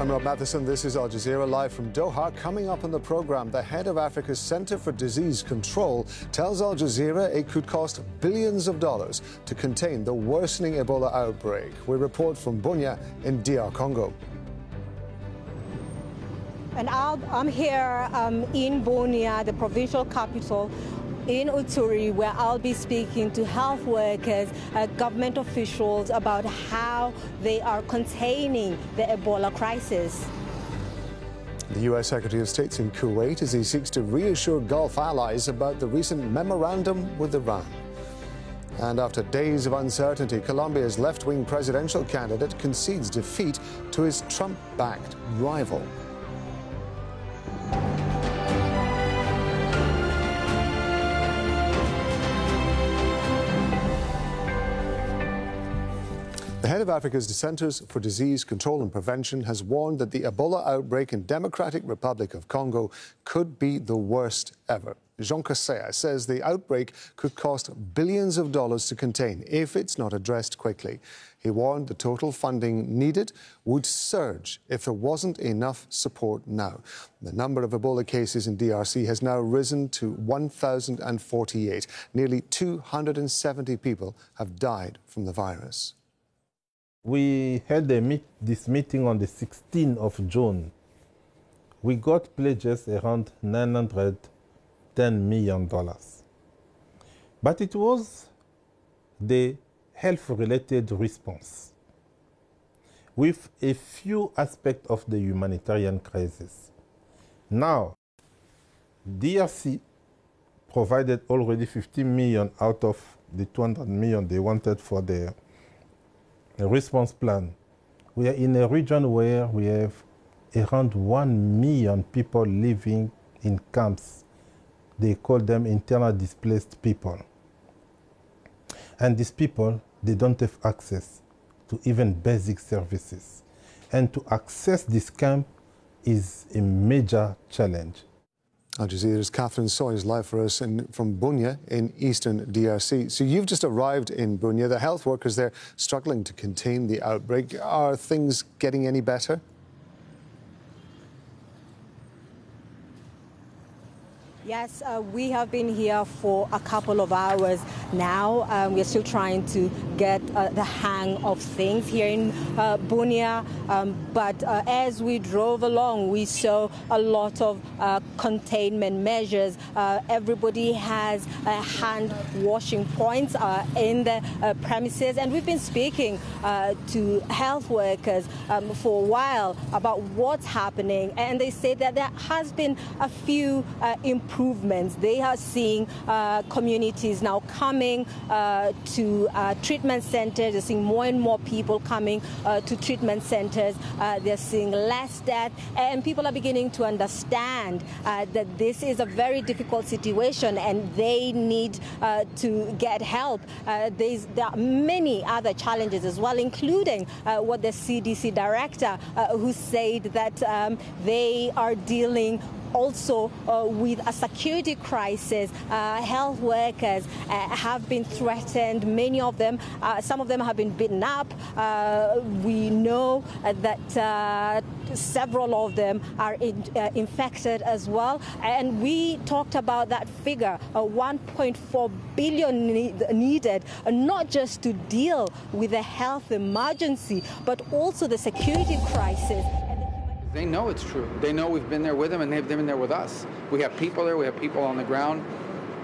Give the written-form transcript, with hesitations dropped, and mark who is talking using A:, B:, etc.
A: I'm Rob Matheson. This is Al Jazeera live from Doha. Coming up on the program, the head of Africa's Center for Disease Control tells Al Jazeera it could cost billions of dollars to contain the worsening Ebola outbreak. We report from Bunia in DR Congo.
B: And I'm here in Bunia, the provincial capital, in Uturi, where I'll be speaking to health workers, government officials about how they are containing the Ebola crisis.
A: The U.S. Secretary of State's in Kuwait as he seeks to reassure Gulf allies about the recent memorandum with Iran. And after days of uncertainty, Colombia's left-wing presidential candidate concedes defeat to his Trump-backed rival. The head of Africa's Centers for Disease Control and Prevention has warned that the Ebola outbreak in Democratic Republic of Congo could be the worst ever. Jean Kaseya says the outbreak could cost billions of dollars to contain if it's not addressed quickly. He warned the total funding needed would surge if there wasn't enough support now. The number of Ebola cases in DRC has now risen to 1,048. Nearly 270 people have died from the virus.
C: We had this meeting on the 16th of June. We got pledges around $910 million. But it was the health-related response with a few aspects of the humanitarian crisis. Now, DRC provided already 50 million out of the 200 million they wanted for their response plan. We are in a region where we have around 1 million people living in camps. They call them internally displaced people. And these people, they don't have access to even basic services. And to access this camp is a major challenge.
A: Al Jazeera's Catherine Soy is live for us from Bunia in eastern DRC. So you've just arrived in Bunia. The health workers there struggling to contain the outbreak. Are things getting any better?
B: Yes, we have been here for a couple of hours now. We're still trying to get the hang of things here in Bunia. But as we drove along, we saw a lot of containment measures. Everybody has hand washing points in the premises. And we've been speaking to health workers for a while about what's happening. And they say that there has been a few improvements. They are seeing communities now coming to treatment centers. They're seeing more and more people coming to treatment centers. They're seeing less death, and people are beginning to understand that this is a very difficult situation and they need to get help. There are many other challenges as well, including what the CDC director who said that they are dealing also with a security crisis. Health workers have been threatened. Many of them, some of them have been beaten up. We know that several of them are infected as well. And we talked about that figure, 1.4 billion needed, not just to deal with the health emergency, but also the security crisis.
D: They know it's true. They know we've been there with them, and they've been there with us. We have people there. We have people on the ground.